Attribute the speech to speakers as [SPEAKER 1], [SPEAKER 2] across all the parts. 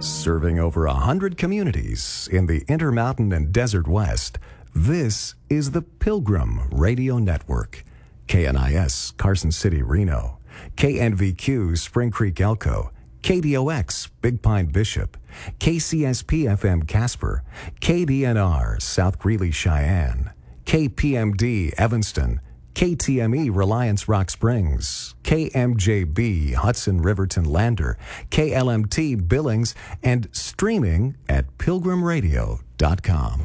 [SPEAKER 1] Serving over 100 communities in the Intermountain and Desert West, this is the Pilgrim Radio Network. KNIS, Carson City, Reno. KNVQ, Spring Creek, Elko. KDOX, Big Pine, Bishop. KCSP-FM, Casper. KDNR, South Greeley, Cheyenne. KPMD, Evanston. KTME, Reliance Rock Springs, KMJB, Hudson Riverton Lander, KLMT, Billings, and streaming at pilgrimradio.com.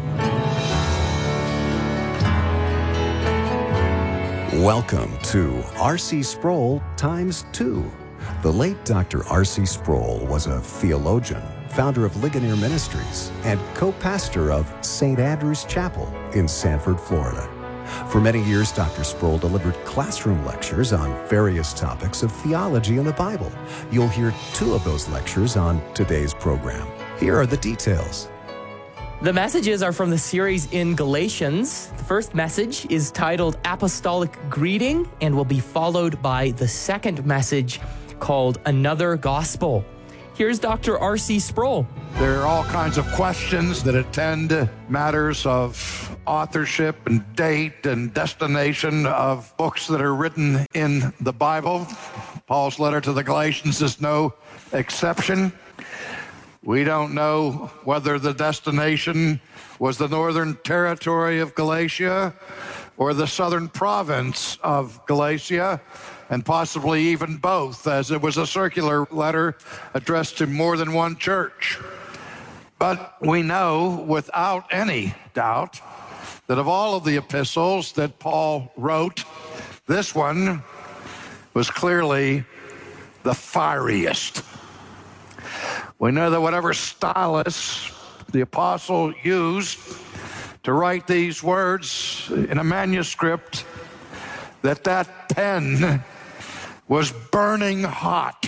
[SPEAKER 1] Welcome to R.C. Sproul Times 2. The late Dr. R.C. Sproul was a theologian, founder of Ligonier Ministries, and co-pastor of St. Andrew's Chapel in Sanford, Florida. For many years, Dr. Sproul delivered classroom lectures on various topics of theology and the Bible. You'll hear 2 of those lectures on today's program. Here are the details.
[SPEAKER 2] The messages are from the series in Galatians. The first message is titled Apostolic Greeting and will be followed by the second message called Another Gospel. Here's Dr. R.C. Sproul.
[SPEAKER 3] There are all kinds of questions that attend matters of authorship and date and destination of books that are written in the Bible. Paul's letter to the Galatians is no exception. We don't know whether the destination was the northern territory of Galatia or the southern province of Galatia, and possibly even both, as it was a circular letter addressed to more than one church. But we know without any doubt that of all of the epistles that Paul wrote, this one was clearly the fieriest. We know that whatever stylus the apostle used to write these words in a manuscript, that pen was burning hot,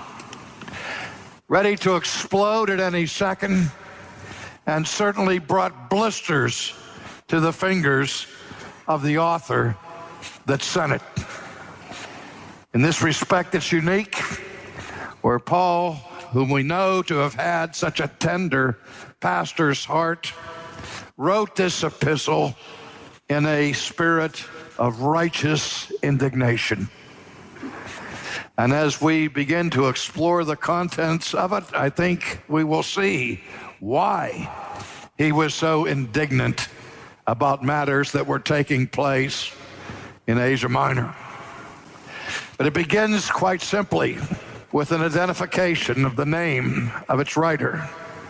[SPEAKER 3] ready to explode at any second, and certainly brought blisters to the fingers of the author that sent it. In this respect, it's unique, where Paul, whom we know to have had such a tender pastor's heart, wrote this epistle in a spirit of righteous indignation. And as we begin to explore the contents of it, I think we will see why he was so indignant about matters that were taking place in Asia Minor. But it begins quite simply with an identification of the name of its writer.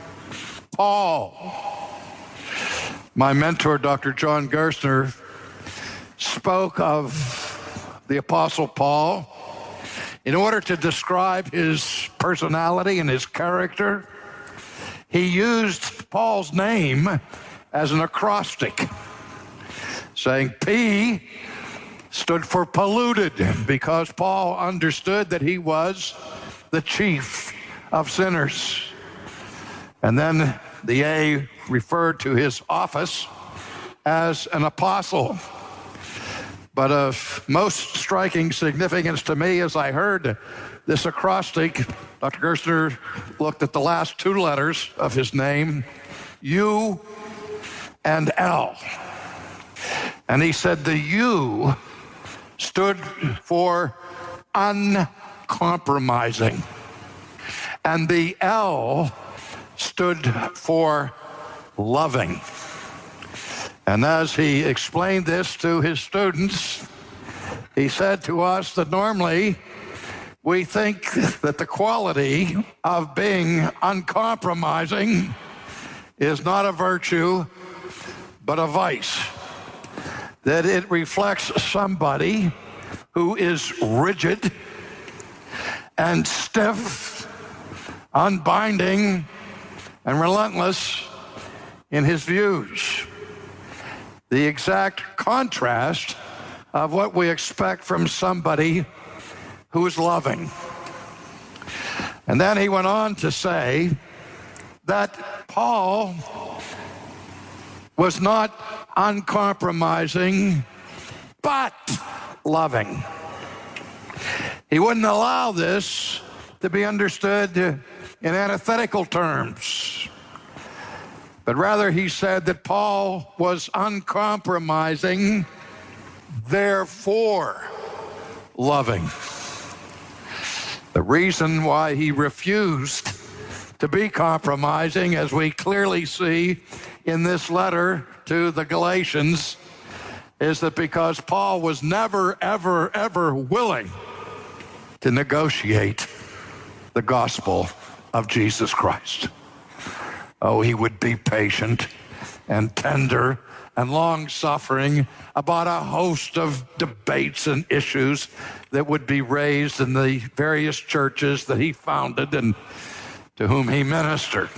[SPEAKER 3] Paul. My mentor, Dr. John Gerstner, spoke of the Apostle Paul in order to describe his personality and his character. He used Paul's name as an acrostic, saying P stood for polluted, because Paul understood that he was the chief of sinners. And then the A referred to his office as an apostle. But of most striking significance to me, as I heard this acrostic, Dr. Gerstner looked at the last 2 letters of his name, U and L. And he said the U stood for uncompromising, and the L stood for loving. And as he explained this to his students, he said to us that normally we think that the quality of being uncompromising is not a virtue, but a vice. That it reflects somebody who is rigid and stiff, unbinding, and relentless in his views. The exact contrast of what we expect from somebody who is loving. And then he went on to say that Paul was not uncompromising, but loving. He wouldn't allow this to be understood in antithetical terms. But rather, he said that Paul was uncompromising, therefore loving. The reason why he refused to be compromising, as we clearly see in this letter to the Galatians, is that because Paul was never, ever, ever willing to negotiate the gospel of Jesus Christ. Oh, he would be patient and tender and long-suffering about a host of debates and issues that would be raised in the various churches that he founded and to whom he ministered.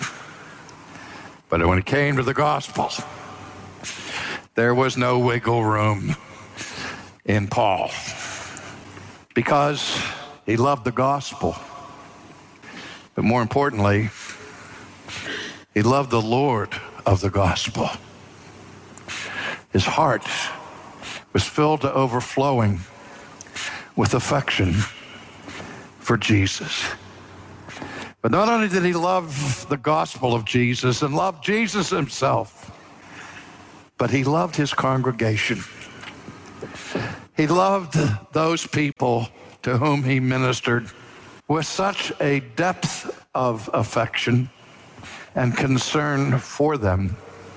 [SPEAKER 3] But when it came to the gospel, there was no wiggle room in Paul, because he loved the gospel. But more importantly, he loved the Lord of the gospel. His heart was filled to overflowing with affection for Jesus. But not only did he love the gospel of Jesus and love Jesus himself, but he loved his congregation. He loved those people to whom he ministered with such a depth of affection and concern for them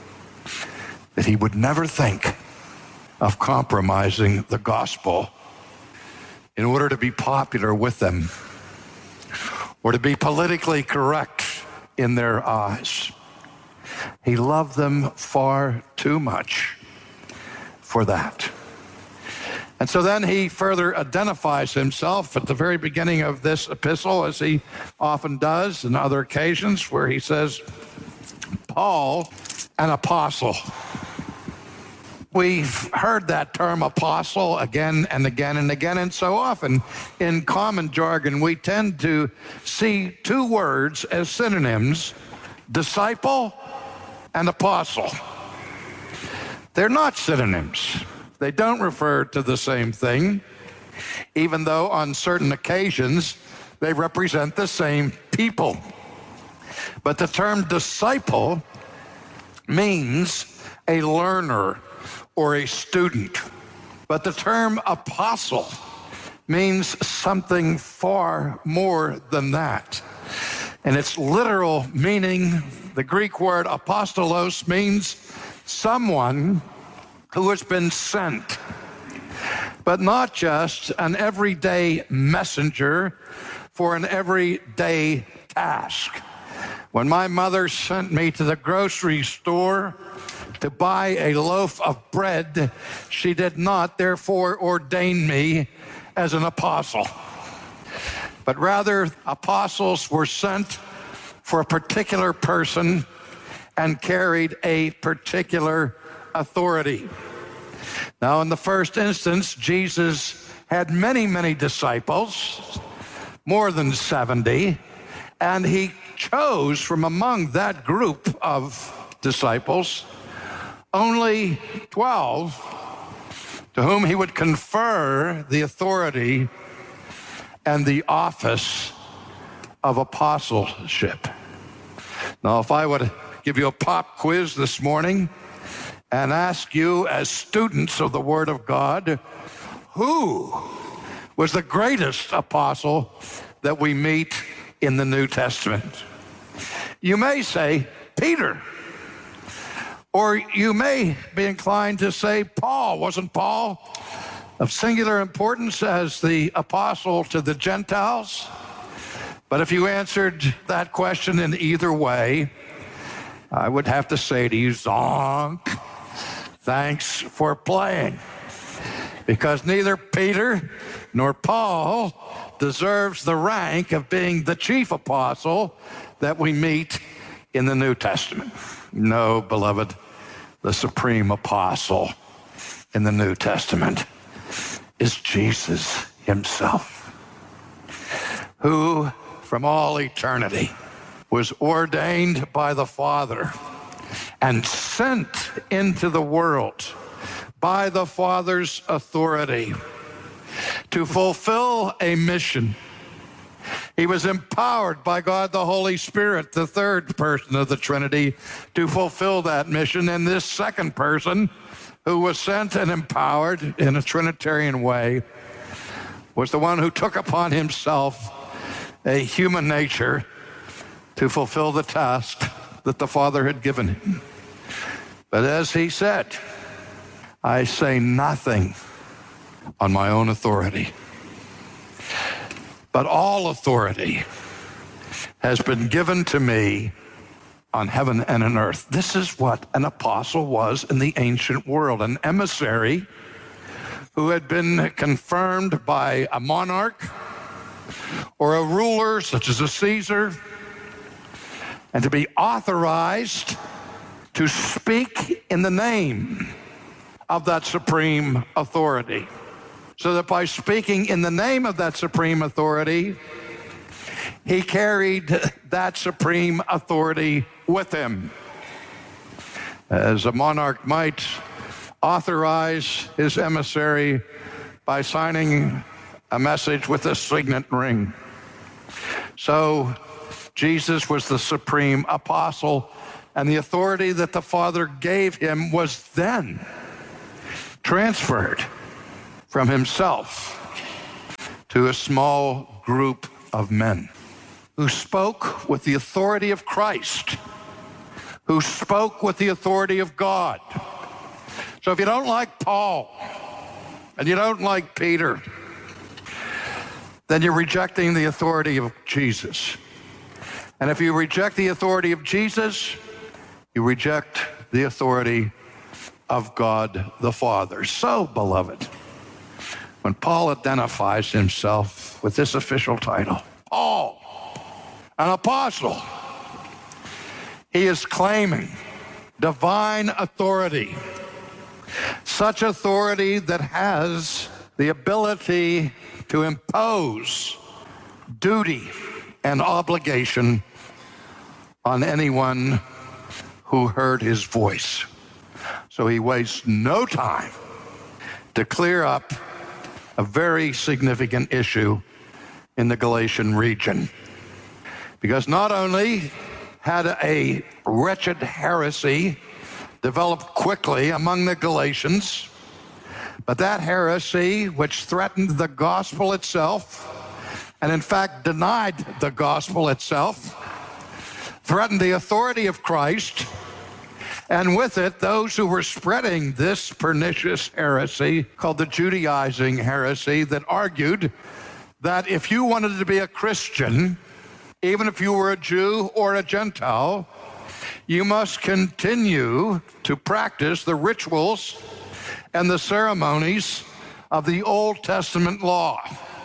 [SPEAKER 3] that he would never think of compromising the gospel in order to be popular with them or to be politically correct in their eyes. He loved them far too much for that. And so then he further identifies himself at the very beginning of this epistle, as he often does in other occasions, where he says, Paul, an apostle. We've heard that term apostle again and again and again, and so often in common jargon, we tend to see two words as synonyms, disciple and apostle. They're not synonyms. They don't refer to the same thing, even though on certain occasions they represent the same people. But the term disciple means a learner or a student. But the term apostle means something far more than that. And its literal meaning, the Greek word apostolos, means someone who has been sent, but not just an everyday messenger for an everyday task. When my mother sent me to the grocery store to buy a loaf of bread, she did not therefore ordain me as an apostle, but rather apostles were sent for a particular person and carried a particular authority. Now, in the first instance, Jesus had many, many disciples, more than 70, and he chose from among that group of disciples only 12 to whom he would confer the authority and the office of apostleship. Now, if I would give you a pop quiz this morning and ask you, as students of the Word of God, who was the greatest apostle that we meet in the New Testament? You may say Peter, or you may be inclined to say Paul. Wasn't Paul of singular importance as the apostle to the Gentiles? But if you answered that question in either way, I would have to say to you, zonk. Thanks for playing, because neither Peter nor Paul deserves the rank of being the chief apostle that we meet in the New Testament. No, beloved, the supreme apostle in the New Testament is Jesus himself, who from all eternity was ordained by the Father and sent into the world by the Father's authority to fulfill a mission He was empowered by God the Holy Spirit, the third person of the Trinity, to fulfill that mission. And this second person, who was sent and empowered in a Trinitarian way, was the one who took upon himself a human nature to fulfill the task that the Father had given him. But as he said, I say nothing on my own authority, but all authority has been given to me on heaven and on earth. This is what an apostle was in the ancient world, an emissary who had been confirmed by a monarch or a ruler such as a Caesar, and to be authorized to speak in the name of that supreme authority. So that by speaking in the name of that supreme authority, he carried that supreme authority with him. As a monarch might authorize his emissary by signing a message with a signet ring. So Jesus was the supreme apostle, and the authority that the Father gave him was then transferred from himself to a small group of men who spoke with the authority of Christ, who spoke with the authority of God. So if you don't like Paul and you don't like Peter, then you're rejecting the authority of Jesus. And if you reject the authority of Jesus, you reject the authority of God the Father. So, beloved, when Paul identifies himself with this official title, Paul, an apostle, he is claiming divine authority, such authority that has the ability to impose duty and obligation on anyone who heard his voice. So he wastes no time to clear up a very significant issue in the Galatian region. Because not only had a wretched heresy developed quickly among the Galatians, but that heresy, which threatened the gospel itself, and in fact denied the gospel itself, threatened the authority of Christ, and with it, those who were spreading this pernicious heresy, called the Judaizing heresy, that argued that if you wanted to be a Christian, even if you were a Jew or a Gentile, you must continue to practice the rituals and the ceremonies of the Old Testament law,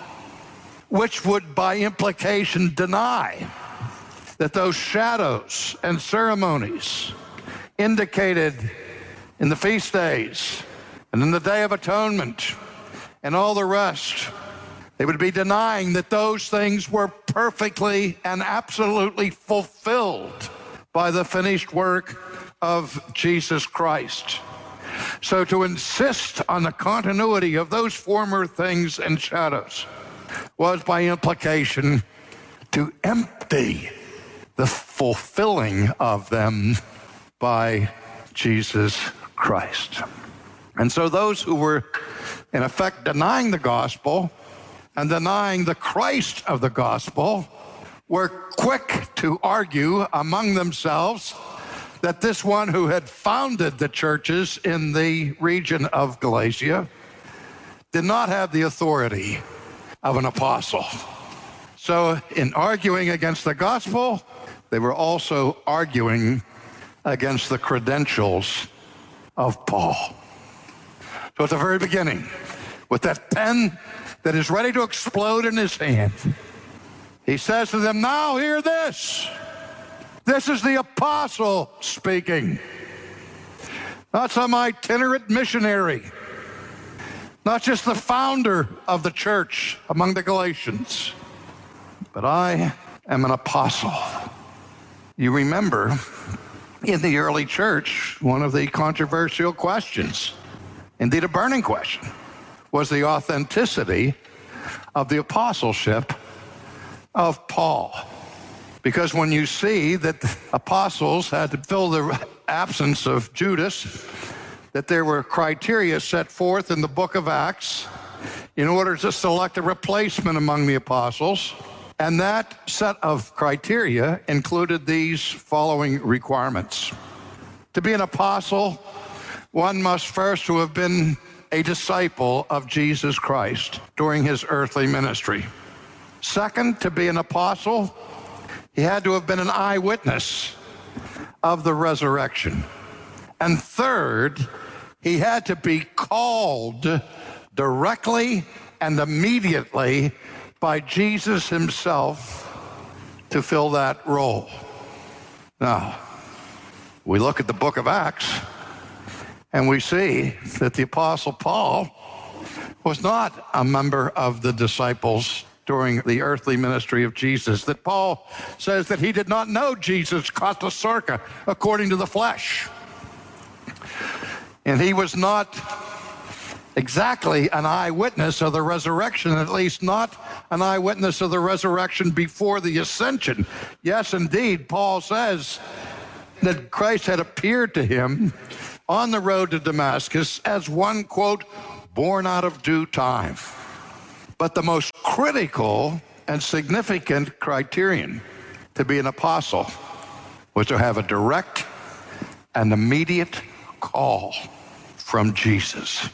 [SPEAKER 3] which would by implication deny that those shadows and ceremonies indicated in the feast days and in the Day of Atonement and all the rest, they would be denying that those things were perfectly and absolutely fulfilled by the finished work of Jesus Christ. So to insist on the continuity of those former things and shadows was by implication to empty the fulfilling of them by Jesus Christ. And so those who were in effect denying the gospel and denying the Christ of the gospel were quick to argue among themselves that this one who had founded the churches in the region of Galatia did not have the authority of an apostle. So in arguing against the gospel, they were also arguing against the credentials of Paul. So at the very beginning, with that pen that is ready to explode in his hand, he says to them, now hear this. This is the apostle speaking, not some itinerant missionary, not just the founder of the church among the Galatians, but I am an apostle. You remember in the early church, one of the controversial questions, indeed a burning question, was the authenticity of the apostleship of Paul. Because when you see that the apostles had to fill the absence of Judas, that there were criteria set forth in the book of Acts in order to select a replacement among the apostles. And that set of criteria included these following requirements. To be an apostle, one must first to have been a disciple of Jesus Christ during his earthly ministry. Second, to be an apostle, he had to have been an eyewitness of the resurrection. And third, he had to be called directly and immediately by Jesus himself to fill that role. Now, we look at the book of Acts and we see that the Apostle Paul was not a member of the disciples during the earthly ministry of Jesus, that Paul says that he did not know Jesus kata sarka according to the flesh. And he was not exactly an eyewitness of the resurrection, at least not an eyewitness of the resurrection before the ascension. Yes, indeed, Paul says that Christ had appeared to him on the road to Damascus as one, quote, born out of due time. But the most critical and significant criterion to be an apostle was to have a direct and immediate call from Jesus.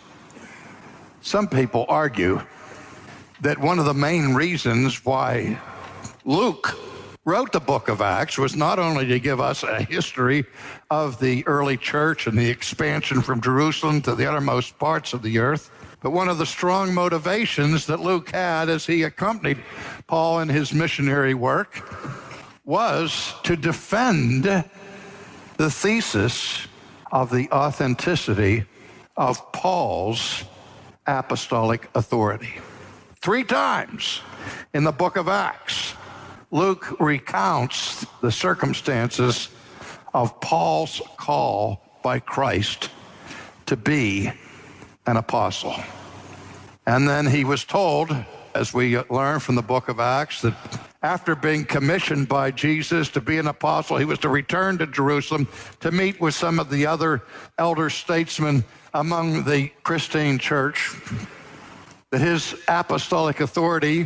[SPEAKER 3] Some people argue that one of the main reasons why Luke wrote the book of Acts was not only to give us a history of the early church and the expansion from Jerusalem to the uttermost parts of the earth, but one of the strong motivations that Luke had as he accompanied Paul in his missionary work was to defend the thesis of the authenticity of Paul's apostolic authority. 3 times in the book of Acts, Luke recounts the circumstances of Paul's call by Christ to be an apostle. And then he was told, as we learn from the book of Acts, that after being commissioned by Jesus to be an apostle, he was to return to Jerusalem to meet with some of the other elder statesmen among the Christine church, that his apostolic authority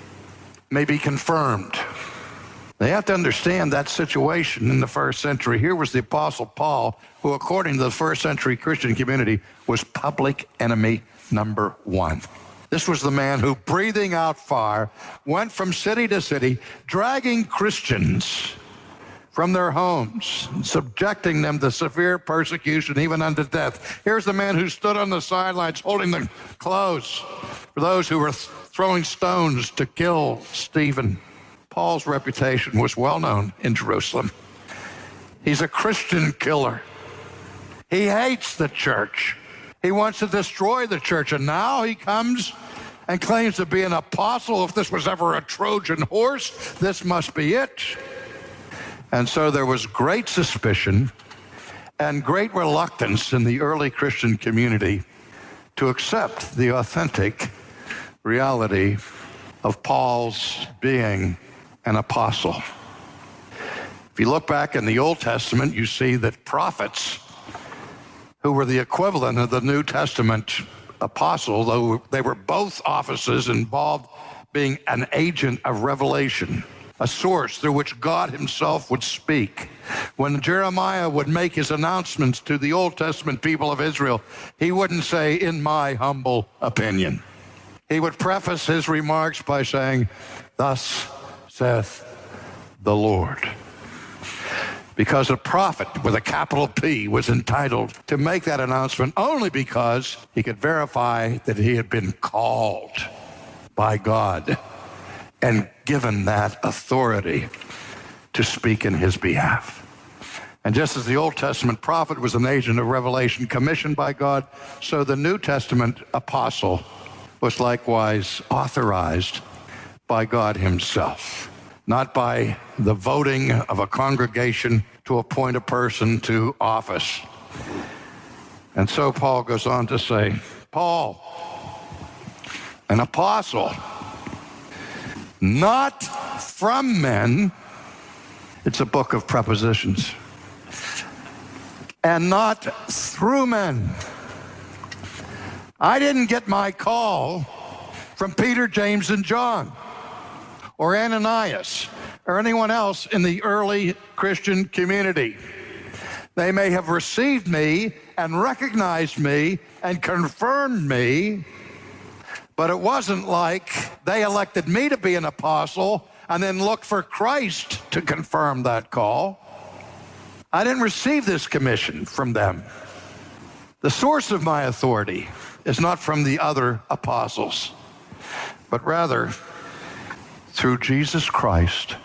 [SPEAKER 3] may be confirmed. They have to understand that situation in the first century. Here was the Apostle Paul, who, according to the first century Christian community, was public enemy number 1. This was the man who, breathing out fire, went from city to city, dragging Christians from their homes, subjecting them to severe persecution, even unto death. Here's the man who stood on the sidelines holding the clothes for those who were throwing stones to kill Stephen. Paul's reputation was well known in Jerusalem. He's a Christian killer. He hates the church. He wants to destroy the church. And now he comes and claims to be an apostle. If this was ever a Trojan horse, this must be it. And so there was great suspicion and great reluctance in the early Christian community to accept the authentic reality of Paul's being an apostle. If you look back in the Old Testament, you see that prophets, who were the equivalent of the New Testament apostle, though they were both offices involved being an agent of revelation, a source through which God himself would speak. When Jeremiah would make his announcements to the Old Testament people of Israel, he wouldn't say, "in my humble opinion." He would preface his remarks by saying, "Thus saith the Lord." Because a prophet with a capital P was entitled to make that announcement only because he could verify that he had been called by God and given that authority to speak in his behalf. And just as the Old Testament prophet was an agent of revelation commissioned by God, so the New Testament apostle was likewise authorized by God himself, not by the voting of a congregation to appoint a person to office. And so Paul goes on to say, Paul, an apostle, not from men. It's a book of prepositions. And not through men. I didn't get my call from Peter, James, and John, or Ananias, or anyone else in the early Christian community. They may have received me and recognized me and confirmed me, but it wasn't like they elected me to be an apostle and then looked for Christ to confirm that call. I didn't receive this commission from them. The source of my authority is not from the other apostles, but rather through Jesus Christ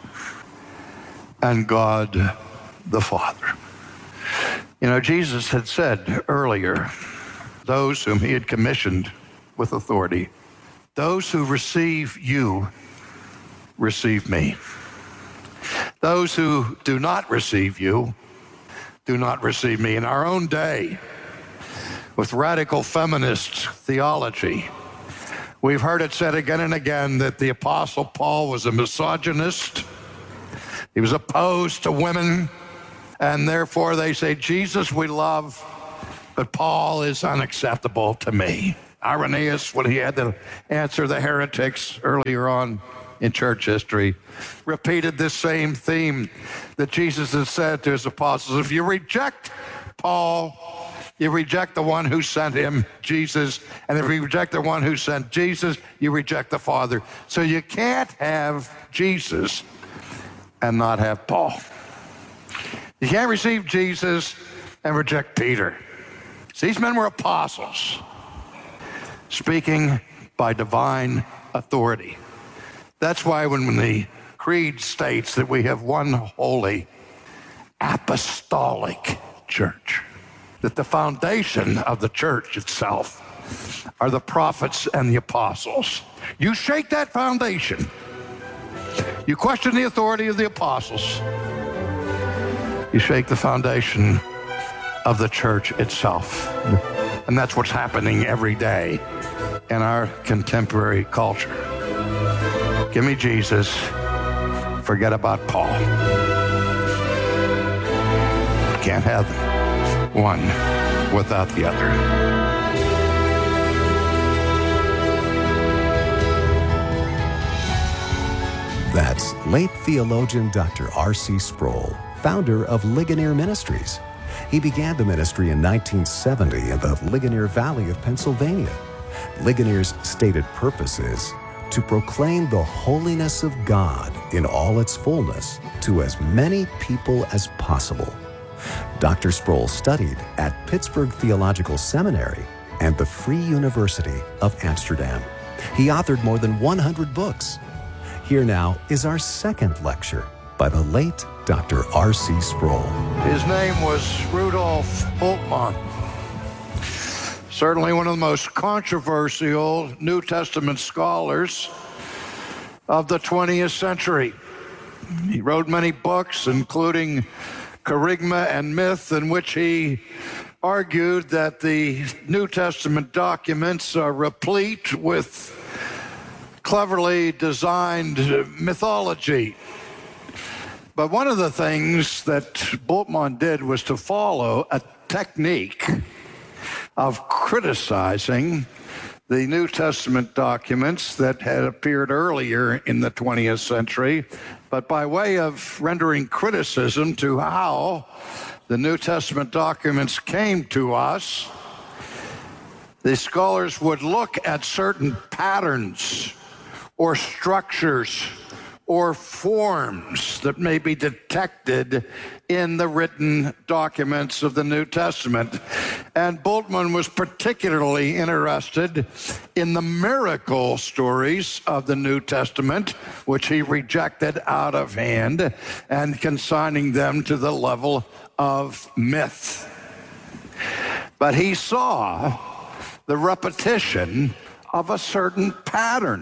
[SPEAKER 3] and God the Father. You know, Jesus had said earlier, those whom he had commissioned with authority, those who receive you, receive me. Those who do not receive you, do not receive me. In our own day, with radical feminist theology, we've heard it said again and again that the Apostle Paul was a misogynist. He was opposed to women, and therefore they say, Jesus we love, but Paul is unacceptable to me. Irenaeus, when he had to answer the heretics earlier on in church history, repeated this same theme that Jesus has said to his apostles. If you reject Paul, you reject the one who sent him, Jesus. And if you reject the one who sent Jesus, you reject the Father. So you can't have Jesus and not have Paul. You can't receive Jesus and reject Peter. So these men were apostles, speaking by divine authority. That's why when the creed states that we have one holy apostolic church, that the foundation of the church itself are the prophets and the apostles. You shake that foundation, you question the authority of the apostles, you shake the foundation of the church itself. And that's what's happening every day in our contemporary culture. Give me Jesus, forget about Paul. Can't have one without the other.
[SPEAKER 1] That's late theologian Dr. R.C. Sproul, founder of Ligonier Ministries. He began the ministry in 1970 in the Ligonier Valley of Pennsylvania. Ligonier's stated purpose is to proclaim the holiness of God in all its fullness to as many people as possible. Dr. Sproul studied at Pittsburgh Theological Seminary and the Free University of Amsterdam. He authored more than 100 books. Here now is our second lecture by the late Dr. R.C. Sproul.
[SPEAKER 3] His name was Rudolf Bultmann. Certainly one of the most controversial New Testament scholars of the 20th century. He wrote many books, including Kerygma and Myth, in which he argued that the New Testament documents are replete with cleverly designed mythology. But one of the things that Bultmann did was to follow a technique of criticizing the New Testament documents that had appeared earlier in the 20th century, but by way of rendering criticism to how the New Testament documents came to us, the scholars would look at certain patterns or structures or forms that may be detected in the written documents of the New Testament. And Bultmann was particularly interested in the miracle stories of the New Testament, which he rejected out of hand, and consigning them to the level of myth. But he saw the repetition of a certain pattern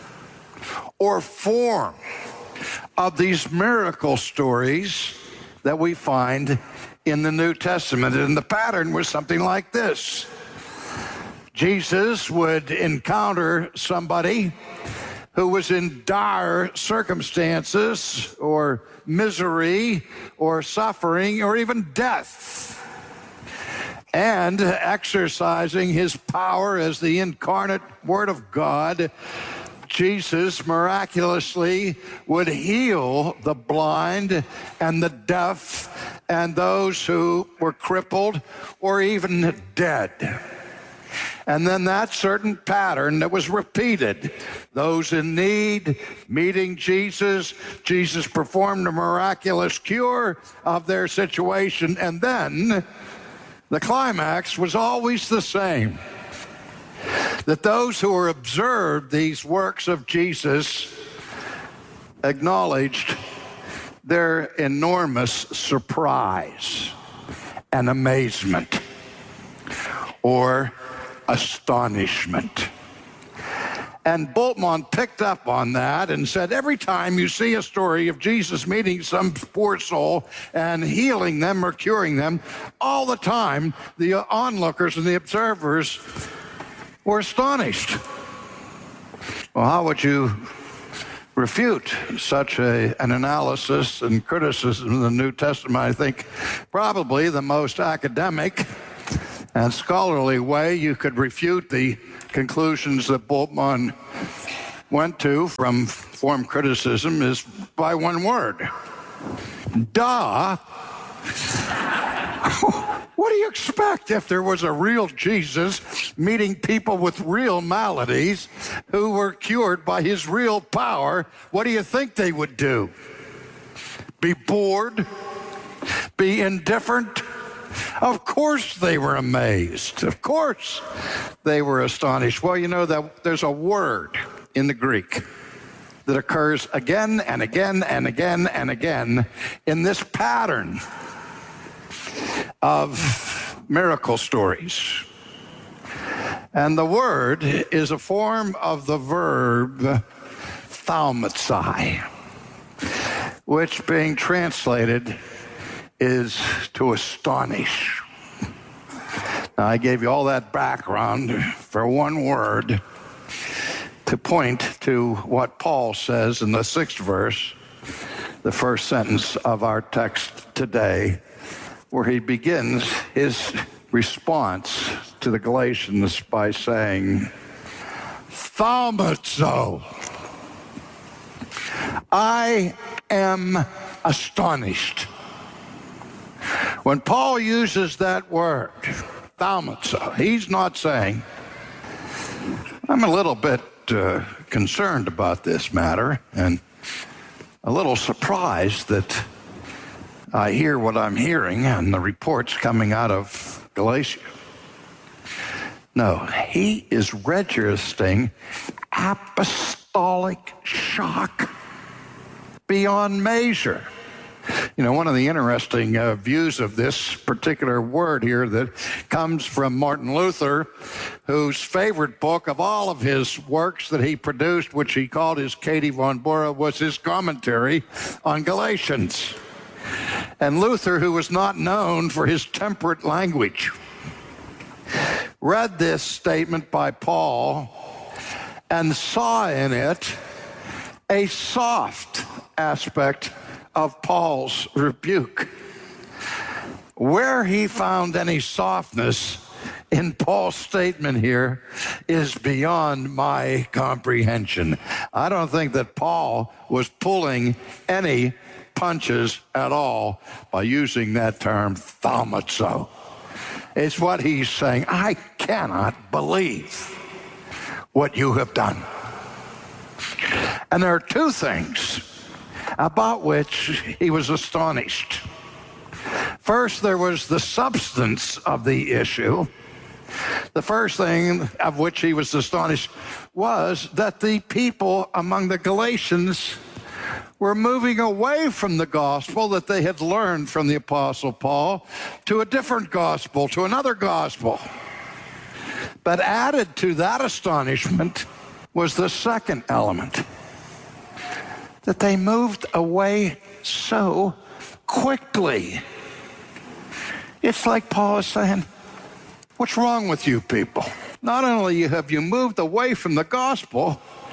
[SPEAKER 3] or form of these miracle stories that we find in the New Testament. And the pattern was something like this. Jesus would encounter somebody who was in dire circumstances or misery or suffering or even death, and exercising his power as the incarnate Word of God, Jesus miraculously would heal the blind and the deaf and those who were crippled or even dead. And then that certain pattern that was repeated, those in need meeting Jesus, Jesus performed a miraculous cure of their situation, and then the climax was always the same, that those who were observed these works of Jesus acknowledged their enormous surprise and amazement or astonishment. And Bultmann picked up on that and said, every time you see a story of Jesus meeting some poor soul and healing them or curing them, all the time the onlookers and the observers were astonished. Well, how would you refute such an analysis and criticism of the New Testament? I think probably the most academic and scholarly way you could refute the conclusions that Bultmann went to from form criticism is by one word. Duh. What do you expect if there was a real Jesus meeting people with real maladies who were cured by his real power? What do you think they would do? Be bored? Be indifferent? Of course they were amazed. Of course they were astonished. Well, you know that there's a word in the Greek that occurs again and again and again and again in this pattern of miracle stories. And the word is a form of the verb thaumatsai, which being translated is to astonish. Now, I gave you all that background for one word to point to what Paul says in the 6th verse, the first sentence of our text today, where he begins his response to the Galatians by saying, thaumazo, I am astonished. When Paul uses that word, thaumazo, he's not saying, I'm a little bit concerned about this matter and a little surprised that I hear what I'm hearing and the reports coming out of Galatia. No, he is registering apostolic shock beyond measure. You know, one of the interesting views of this particular word here that comes from Martin Luther, whose favorite book of all of his works that he produced, which he called his Katie von Bora, was his commentary on Galatians. And Luther, who was not known for his temperate language, read this statement by Paul and saw in it a soft aspect of Paul's rebuke. Where he found any softness in Paul's statement here is beyond my comprehension. I don't think that Paul was pulling any punches at all by using that term thaumazo. It's what he's saying. I cannot believe what you have done. And there are two things about which he was astonished. First, there was the substance of the issue. The first thing of which he was astonished was that the people among the Galatians were moving away from the gospel that they had learned from the Apostle Paul to a different gospel, to another gospel. But added to that astonishment was the second element, that they moved away so quickly. It's like Paul is saying, what's wrong with you people? Not only have you moved away from the gospel,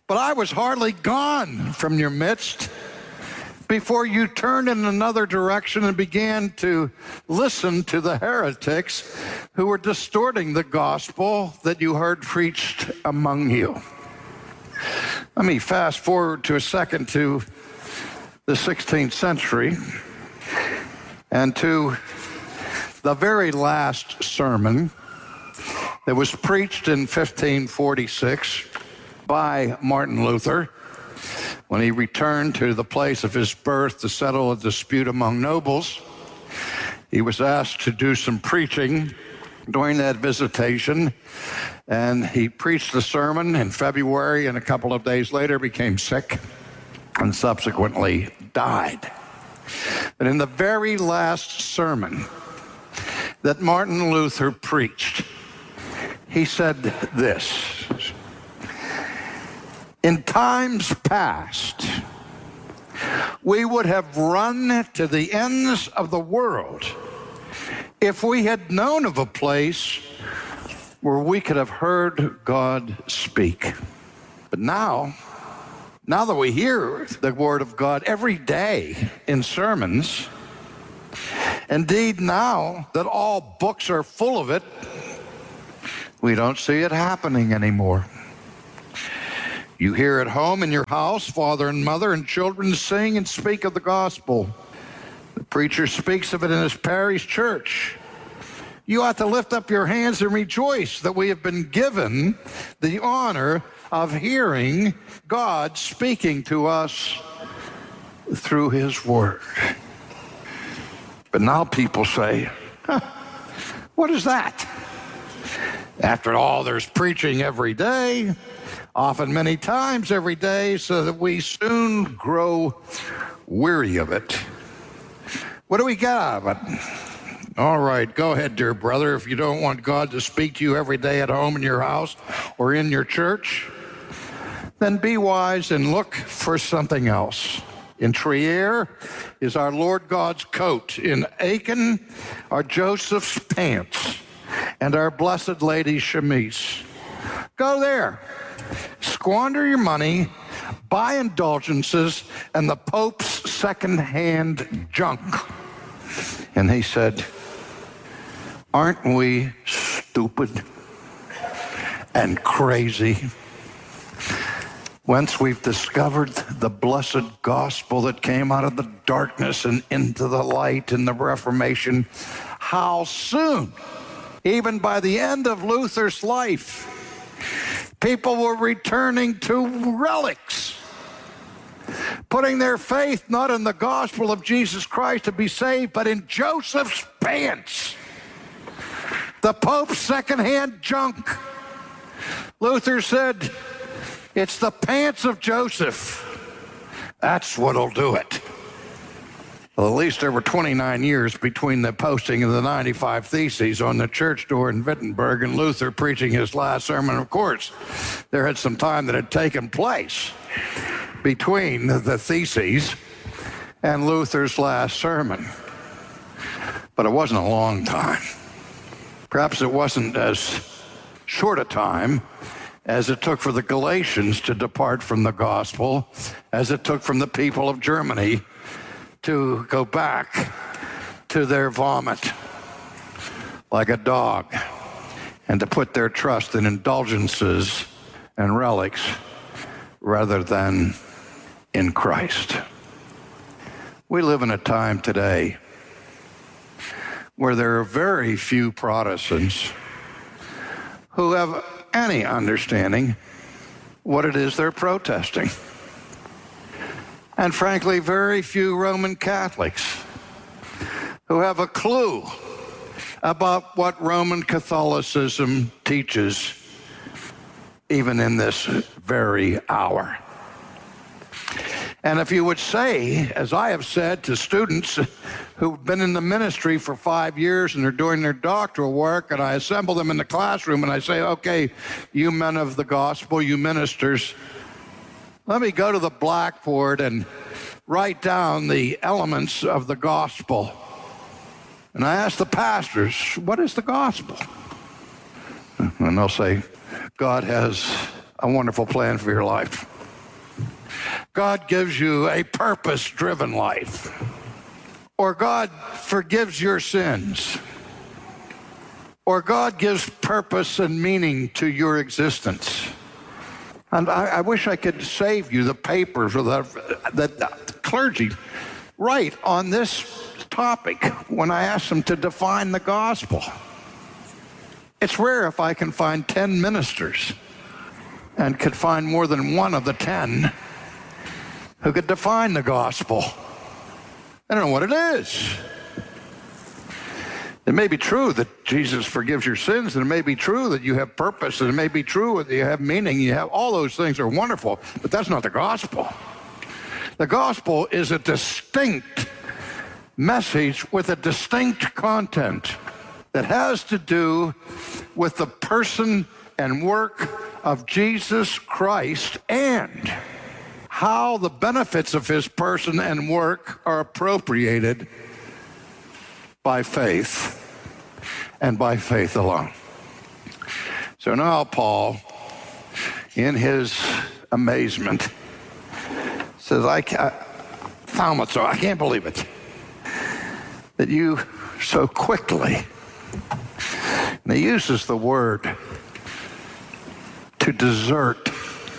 [SPEAKER 3] But I was hardly gone from your midst before you turned in another direction and began to listen to the heretics who were distorting the gospel that you heard preached among you. Let me fast forward to a second to the 16th century and to the very last sermon that was preached in 1546 by Martin Luther when he returned to the place of his birth to settle a dispute among nobles. He was asked to do some preaching during that visitation, and he preached the sermon in February, and a couple of days later became sick and subsequently died. But in the very last sermon that Martin Luther preached, he said this: in times past, we would have run to the ends of the world if we had known of a place where we could have heard God speak. But now that we hear the word of God every day in sermons, indeed now that all books are full of it, we don't see it happening anymore. You hear at home in your house, father and mother and children sing and speak of the gospel. The preacher speaks of it in his parish church. You ought to lift up your hands and rejoice that we have been given the honor of hearing God speaking to us through his word. But now people say, what is that? After all, there's preaching every day, often many times every day, so that we soon grow weary of it. What do we get out of it? All right, go ahead, dear brother. If you don't want God to speak to you every day at home in your house or in your church, then be wise and look for something else. In Trier is our Lord God's coat. In Aachen are Joseph's pants and our Blessed Lady's chemise. Go there. Squander your money, buy indulgences, and the Pope's second-hand junk. And he said, aren't we stupid and crazy? Once we've discovered the blessed gospel that came out of the darkness and into the light in the Reformation, how soon, even by the end of Luther's life, people were returning to relics, putting their faith not in the gospel of Jesus Christ to be saved, but in Joseph's pants, the Pope's second-hand junk. Luther said, it's the pants of Joseph. That's what'll do it. Well, at least there were 29 years between the posting of the 95 Theses on the church door in Wittenberg and Luther preaching his last sermon. Of course, there had some time that had taken place between the Theses and Luther's last sermon. But it wasn't a long time. Perhaps it wasn't as short a time as it took for the Galatians to depart from the gospel, as it took from the people of Germany to go back to their vomit like a dog and to put their trust in indulgences and relics rather than in Christ. We live in a time today where there are very few Protestants who have any understanding what it is they're protesting. And frankly, very few Roman Catholics who have a clue about what Roman Catholicism teaches, even in this very hour. And if you would say, as I have said to students who've been in the ministry for 5 years and they're doing their doctoral work, and I assemble them in the classroom and I say, okay, you men of the gospel, you ministers, let me go to the blackboard and write down the elements of the gospel. And I ask the pastors, what is the gospel? And they'll say, God has a wonderful plan for your life. God gives you a purpose-driven life, or God forgives your sins, or God gives purpose and meaning to your existence. And I wish I could save you the papers or the clergy write on this topic when I ask them to define the gospel. It's rare if I can find 10 ministers and could find more than one of the 10 who could define the gospel. I don't know what it is. It may be true that Jesus forgives your sins, and it may be true that you have purpose, and it may be true that you have meaning, you have all those things are wonderful, but that's not the gospel. The gospel is a distinct message with a distinct content that has to do with the person and work of Jesus Christ and how the benefits of his person and work are appropriated by faith and by faith alone. So now Paul, in his amazement, says, I can't believe it, that you so quickly, and he uses the word to desert,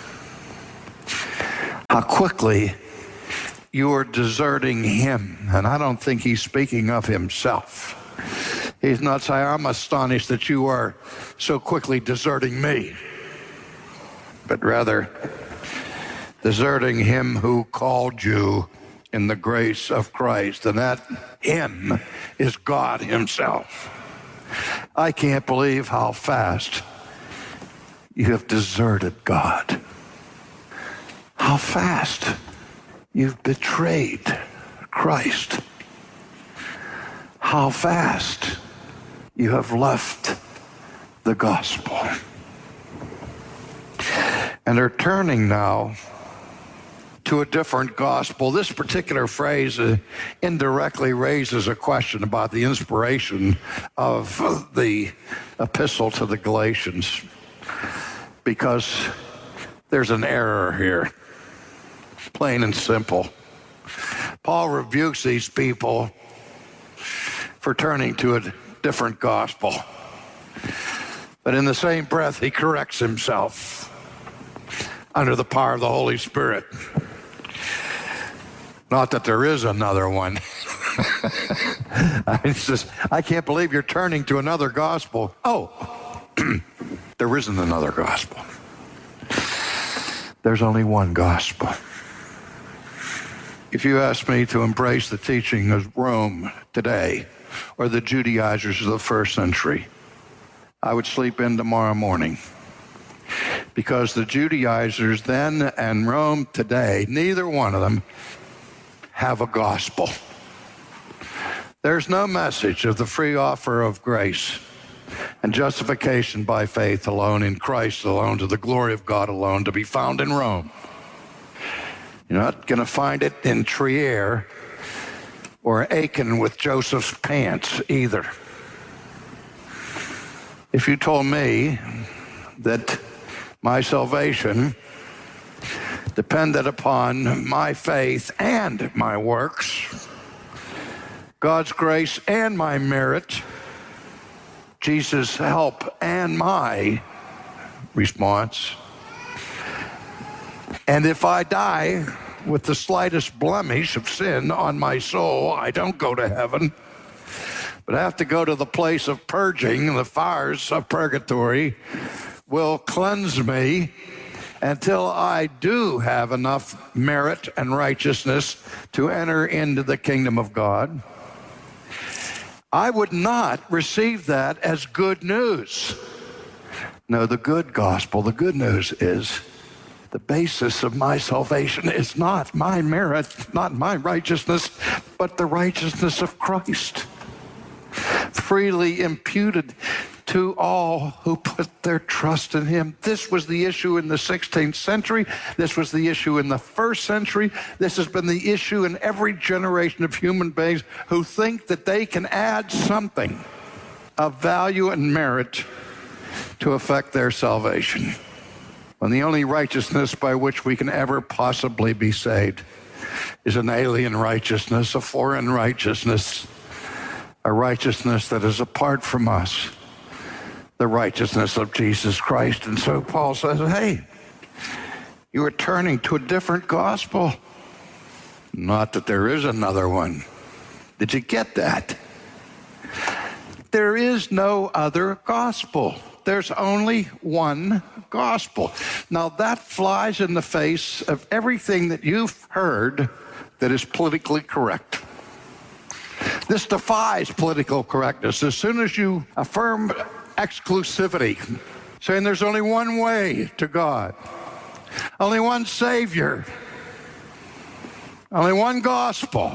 [SPEAKER 3] how quickly you are deserting him. And I don't think he's speaking of himself. He's not saying, I'm astonished that you are so quickly deserting me, but rather deserting him who called you in the grace of Christ. And that him is God himself. I can't believe how fast you have deserted God. How fast you've betrayed Christ. How fast you have left the gospel. And are turning now to a different gospel. This particular phrase indirectly raises a question about the inspiration of the epistle to the Galatians, because there's an error here, plain and simple. Paul rebukes these people for turning to a different gospel, but in the same breath, he corrects himself under the power of the Holy Spirit. Not that there is another one. I can't believe you're turning to another gospel. Oh, there isn't another gospel. There's only one gospel. If you ask me to embrace the teaching of Rome today, or the Judaizers of the first century, I would sleep in tomorrow morning. Because the Judaizers then and Rome today, neither one of them have a gospel. There's no message of the free offer of grace and justification by faith alone, in Christ alone, to the glory of God alone, to be found in Rome. You're not going to find it in Trier or Aachen with Joseph's pants either. If you told me that my salvation depended upon my faith and my works, God's grace and my merit, Jesus' help and my response, and if I die with the slightest blemish of sin on my soul, I don't go to heaven, but I have to go to the place of purging. The fires of purgatory will cleanse me until I do have enough merit and righteousness to enter into the kingdom of God. I would not receive that as good news. No, the good gospel, the good news is the basis of my salvation is not my merit, not my righteousness, but the righteousness of Christ, freely imputed to all who put their trust in him. This was the issue in the 16th century. This was the issue in the first century. This has been the issue in every generation of human beings who think that they can add something of value and merit to affect their salvation. when the only righteousness by which we can ever possibly be saved is an alien righteousness, a foreign righteousness, a righteousness that is apart from us, the righteousness of Jesus Christ. And so Paul says, hey, you are turning to a different gospel. Not that there is another one. Did you get that? There is no other gospel. There's only one gospel. Now that flies in the face of everything that you've heard that is politically correct. This defies political correctness. As soon as you affirm exclusivity, saying there's only one way to God, only one Savior, only one gospel,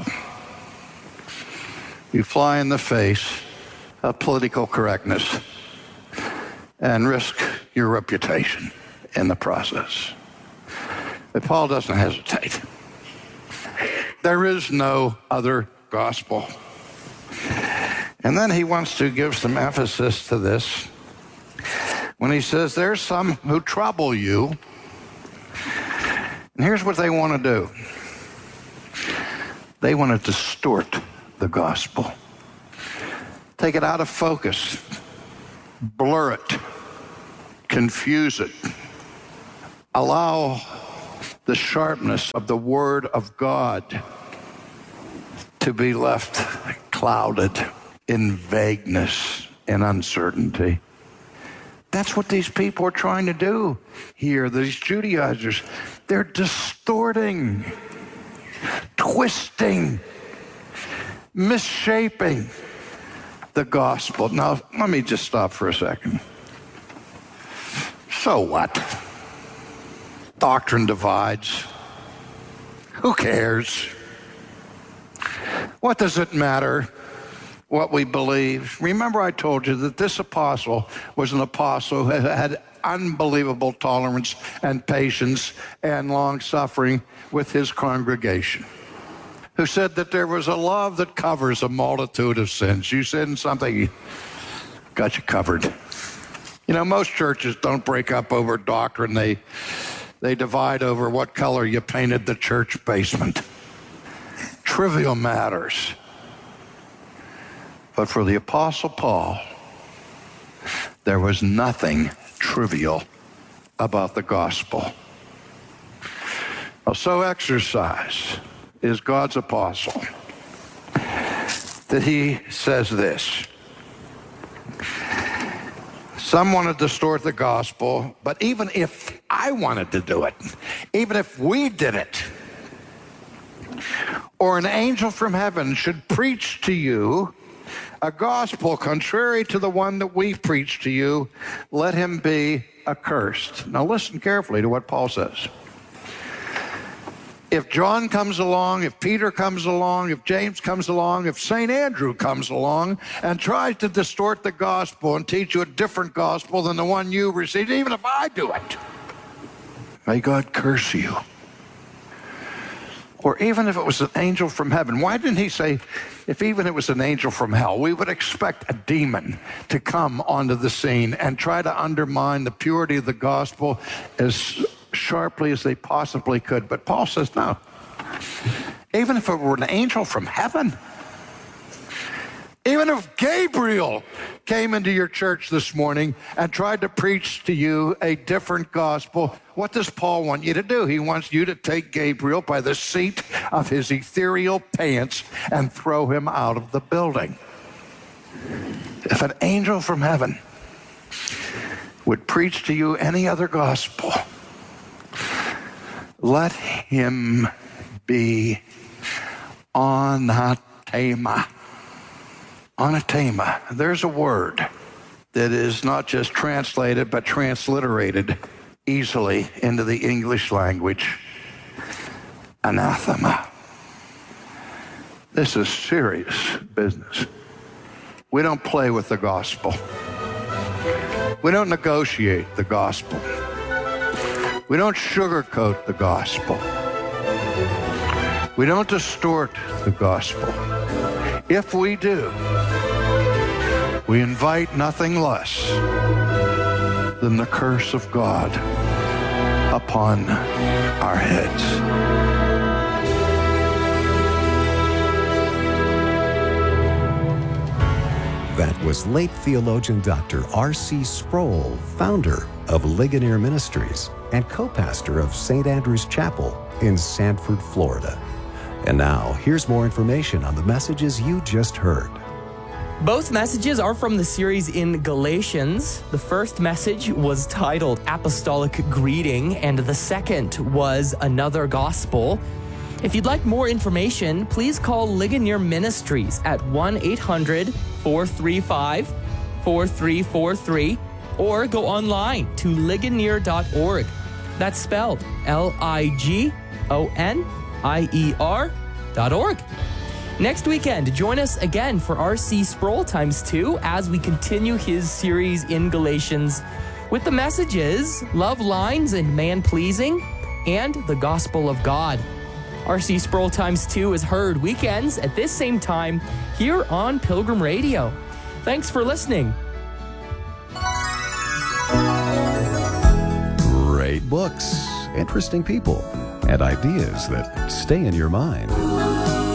[SPEAKER 3] you fly in the face of political correctness and risk your reputation in the process. But Paul doesn't hesitate. There is no other gospel. And then he wants to give some emphasis to this when he says there's some who trouble you. And here's what they want to do. They want to distort the gospel. Take it out of focus. Blur it. Confuse it. Allow the sharpness of the Word of God to be left clouded in vagueness and uncertainty. That's what these people are trying to do here, these Judaizers. They're distorting, twisting, misshaping the gospel. Now, let me just stop for a second. So what? Doctrine divides. Who cares? What does it matter what we believe? Remember I told you that this apostle was an apostle who had unbelievable tolerance and patience and long-suffering with his congregation, who said that there was a love that covers a multitude of sins. You sin something, got you covered. You know, most churches don't break up over doctrine. They divide over what color you painted the church basement. Trivial matters. But for the Apostle Paul, there was nothing trivial about the gospel. Well, so exercised is God's apostle that he says this. Some want to distort the gospel, but even if I wanted to do it, even if we did it, or an angel from heaven should preach to you a gospel contrary to the one that we preach to you, let him be accursed. Now listen carefully to what Paul says. If John comes along, if Peter comes along, if James comes along, if St. Andrew comes along and tries to distort the gospel and teach you a different gospel than the one you received, even if I do it, may God curse you. Or even if it was an angel from heaven. Why didn't he say, if even it was an angel from hell? We would expect a demon to come onto the scene and try to undermine the purity of the gospel as sharply as they possibly could. But Paul says, no. Even if it were an angel from heaven, even if Gabriel came into your church this morning and tried to preach to you a different gospel, what does Paul want you to do? He wants you to take Gabriel by the seat of his ethereal pants and throw him out of the building. If an angel from heaven would preach to you any other gospel, let him be anathema. Anathema. There's a word that is not just translated, but transliterated easily into the English language. Anathema. This is serious business. We don't play with the gospel. We don't negotiate the gospel. We don't sugarcoat the gospel. We don't distort the gospel. If we do, we invite nothing less than the curse of God upon our heads.
[SPEAKER 1] That was late theologian Dr. R.C. Sproul, founder of Ligonier Ministries and co-pastor of St. Andrew's Chapel in Sanford, Florida. And now, here's more information on the messages you just heard.
[SPEAKER 2] Both messages are from the series in Galatians. The first message was titled Apostolic Greeting, and the second was Another Gospel. If you'd like more information, please call Ligonier Ministries at 1-800-435-4343 or go online to ligonier.org. That's spelled Ligonier.org. Next weekend, join us again for R.C. Sproul times 2 as we continue his series in Galatians with the messages Love Lines and Man-Pleasing and the Gospel of God. R.C. Sproul times 2 is heard weekends at this same time here on Pilgrim Radio. Thanks for listening.
[SPEAKER 1] Great books, interesting people, and ideas that stay in your mind.